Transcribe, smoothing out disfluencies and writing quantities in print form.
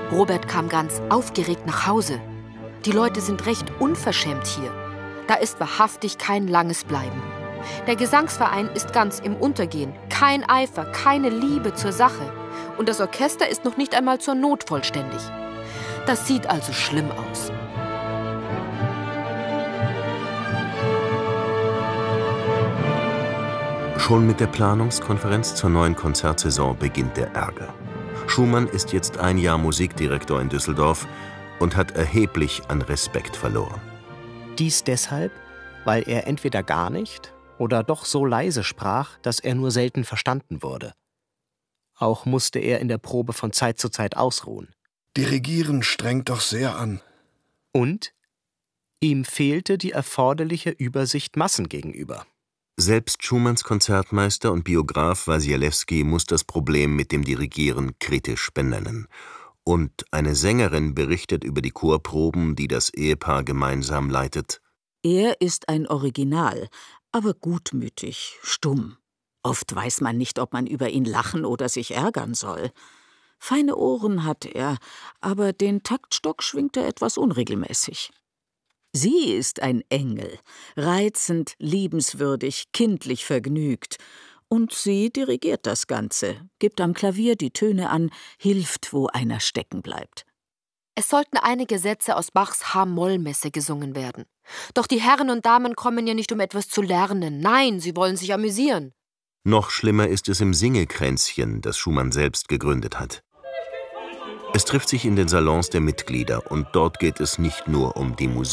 Robert kam ganz aufgeregt nach Hause. Die Leute sind recht unverschämt hier. Da ist wahrhaftig kein langes Bleiben. Der Gesangsverein ist ganz im Untergehen. Kein Eifer, keine Liebe zur Sache. Und das Orchester ist noch nicht einmal zur Not vollständig. Das sieht also schlimm aus. Schon mit der Planungskonferenz zur neuen Konzertsaison beginnt der Ärger. Schumann ist jetzt ein Jahr Musikdirektor in Düsseldorf und hat erheblich an Respekt verloren. Dies deshalb, weil er entweder gar nicht oder doch so leise sprach, dass er nur selten verstanden wurde. Auch musste er in der Probe von Zeit zu Zeit ausruhen. Dirigieren strengt doch sehr an. Und ihm fehlte die erforderliche Übersicht Massen gegenüber. Selbst Schumanns Konzertmeister und Biograf Wasilewski muss das Problem mit dem Dirigieren kritisch benennen. Und eine Sängerin berichtet über die Chorproben, die das Ehepaar gemeinsam leitet. Er ist ein Original, aber gutmütig, stumm. Oft weiß man nicht, ob man über ihn lachen oder sich ärgern soll. Feine Ohren hat er, aber den Taktstock schwingt er etwas unregelmäßig. Sie ist ein Engel, reizend, liebenswürdig, kindlich vergnügt. Und sie dirigiert das Ganze, gibt am Klavier die Töne an, hilft, wo einer stecken bleibt. Es sollten einige Sätze aus Bachs H-Moll-Messe gesungen werden. Doch die Herren und Damen kommen ja nicht, um etwas zu lernen. Nein, sie wollen sich amüsieren. Noch schlimmer ist es im Singekränzchen, das Schumann selbst gegründet hat. Es trifft sich in den Salons der Mitglieder und dort geht es nicht nur um die Musik.